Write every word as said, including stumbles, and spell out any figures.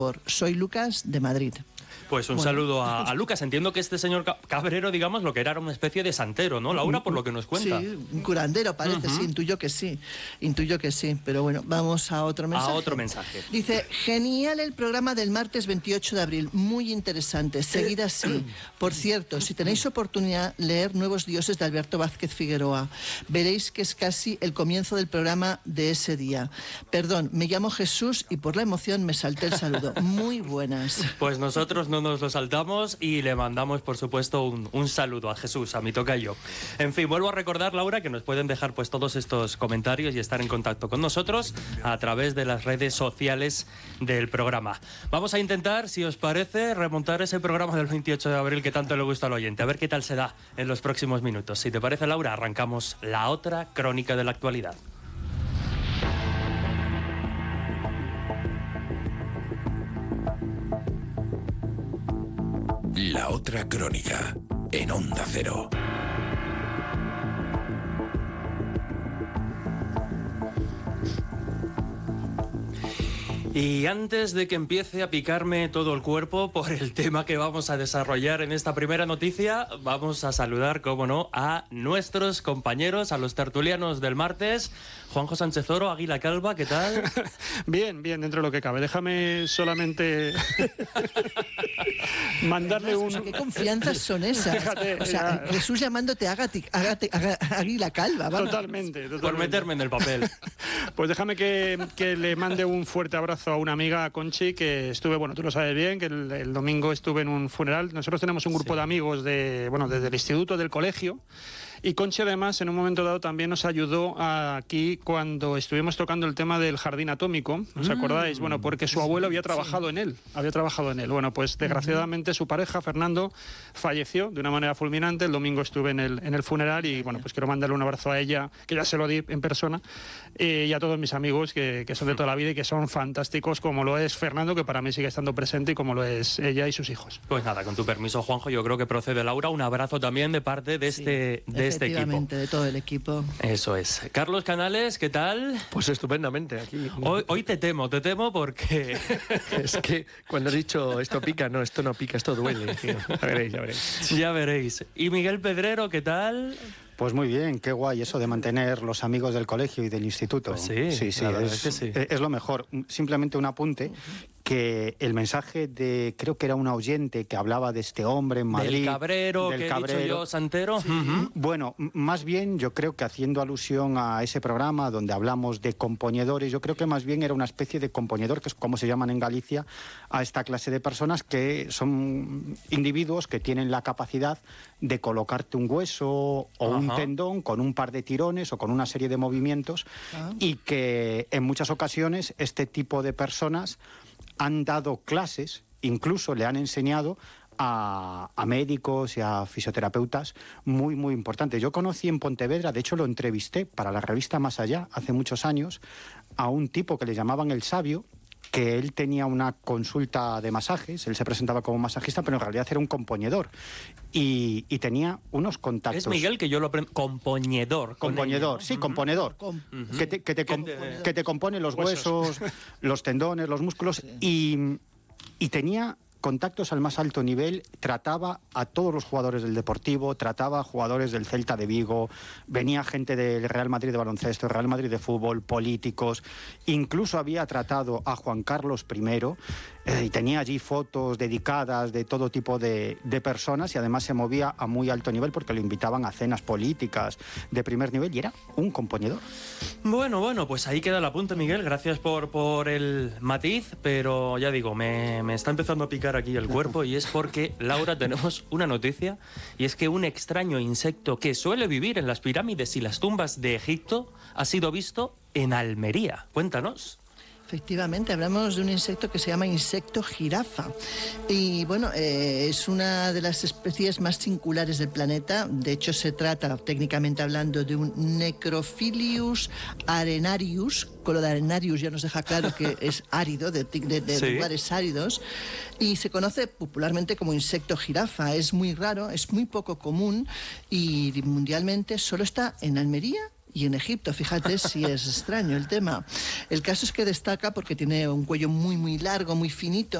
Soy Lucas de Madrid. Pues un bueno. saludo a, a Lucas. Entiendo que este señor Cabrero, digamos, lo que era era una especie de santero, ¿no, Laura? Por lo que nos cuenta. Sí, un curandero parece, uh-huh. sí, intuyo que sí. Intuyo que sí, pero bueno, vamos a otro mensaje. A otro mensaje. Dice, genial el programa del martes veintiocho de abril, muy interesante, seguid así. Por cierto, si tenéis oportunidad, leer Nuevos Dioses de Alberto Vázquez Figueroa. Veréis que es casi el comienzo del programa de ese día. Perdón, me llamo Jesús y por la emoción me salté el saludo. Muy buenas. Pues nosotros no nos lo saltamos y le mandamos, por supuesto, un, un saludo a Jesús, a mi tocayo. En fin, vuelvo a recordar, Laura, que nos pueden dejar pues todos estos comentarios y estar en contacto con nosotros a través de las redes sociales del programa. Vamos a intentar, si os parece, remontar ese programa del veintiocho de abril que tanto le gusta al oyente. A ver qué tal se da en los próximos minutos. Si te parece, Laura, arrancamos la otra crónica de la actualidad. La otra crónica, en Onda Cero. Y antes de que empiece a picarme todo el cuerpo por el tema que vamos a desarrollar en esta primera noticia, vamos a saludar, cómo no, a nuestros compañeros, a los tertulianos del martes. Juanjo Sánchez Oro, Águila Calva, ¿qué tal? Bien, bien, dentro de lo que cabe. Déjame solamente mandarle un... O sea, ¿qué confianzas son esas? Fíjate, o sea, ya... Jesús llamándote Ágati, Ágati, Águila Calva. Vamos. Totalmente, totalmente. Por meterme en el papel. Pues déjame que, que le mande un fuerte abrazo a una amiga, a Conchi, que estuve, bueno, tú lo sabes bien, que el, el domingo estuve en un funeral. Nosotros tenemos un grupo sí. de amigos de, bueno, desde el instituto, del colegio. Y Conchi, además, en un momento dado también nos ayudó aquí cuando estuvimos tocando el tema del jardín atómico. ¿Os mm. acordáis? Bueno, porque su abuelo había trabajado sí. en él. Había trabajado en él. Bueno, pues desgraciadamente su pareja, Fernando, falleció de una manera fulminante. El domingo estuve en el, en el funeral y, bueno, pues quiero mandarle un abrazo a ella, que ya se lo di en persona, eh, y a todos mis amigos que, que son de toda la vida y que son fantásticos, como lo es Fernando, que para mí sigue estando presente, y como lo es ella y sus hijos. Pues nada, con tu permiso, Juanjo, yo creo que procede, Laura, un abrazo también de parte de este, sí, de este equipo. De todo el equipo. Eso es. Carlos Canales, ¿qué tal? Pues estupendamente. Aquí. Hoy, hoy te temo, te temo porque... Es que cuando has dicho esto pica, no, esto no pica, esto duele. Tío. Ya veréis, ya veréis. Ya veréis. Y Miguel Pedrero, ¿qué tal? Pues muy bien, qué guay eso de mantener los amigos del colegio y del instituto. Pues sí, sí, sí, es, es, es, que sí. es lo mejor. Simplemente un apunte, que el mensaje de, creo que era un oyente que hablaba de este hombre en Madrid. Del Cabrero, del que Cabrero. he dicho yo, Santero. Sí. Uh-huh. Bueno, más bien yo creo que haciendo alusión a ese programa donde hablamos de componedores, yo creo que más bien era una especie de componedor, que es como se llaman en Galicia, a esta clase de personas que son individuos que tienen la capacidad de colocarte un hueso o uh-huh. un tendón con un par de tirones o con una serie de movimientos uh-huh. y que en muchas ocasiones este tipo de personas han dado clases, incluso le han enseñado a, a médicos y a fisioterapeutas muy, muy importantes. Yo conocí en Pontevedra, de hecho lo entrevisté para la revista Más Allá hace muchos años, a un tipo que le llamaban El Sabio, que él tenía una consulta de masajes, él se presentaba como masajista, pero en realidad era un componedor y, y tenía unos contactos. Es Miguel que yo lo aprendo, componedor. Componedor, con sí, uh-huh. componedor, Com- uh-huh. que, te, que, te com- que te compone los huesos, huesos los tendones, los músculos, sí. y, y tenía contactos al más alto nivel, trataba a todos los jugadores del Deportivo, trataba a jugadores del Celta de Vigo, venía gente del Real Madrid de baloncesto, Real Madrid de fútbol, políticos, incluso había tratado a Juan Carlos primero, eh, y tenía allí fotos dedicadas de todo tipo de, de personas, y además se movía a muy alto nivel porque lo invitaban a cenas políticas de primer nivel y era un componedor. Bueno, bueno, pues ahí queda el apunte, Miguel, gracias por, por el matiz, pero ya digo, me, me está empezando a picar aquí el cuerpo, y es porque, Laura, tenemos una noticia, y es que un extraño insecto que suele vivir en las pirámides y las tumbas de Egipto ha sido visto en Almería. Cuéntanos. Efectivamente, hablamos de un insecto que se llama insecto jirafa. Y bueno, eh, es una de las especies más singulares del planeta. De hecho, se trata, técnicamente hablando, de un Necrophilius arenarius. Con lo de arenarius ya nos deja claro que es árido, de, de, de sí. lugares áridos. Y se conoce popularmente como insecto jirafa. Es muy raro, es muy poco común y mundialmente solo está en Almería y en Egipto. Fíjate si es extraño el tema. El caso es que destaca porque tiene un cuello muy, muy largo, muy finito,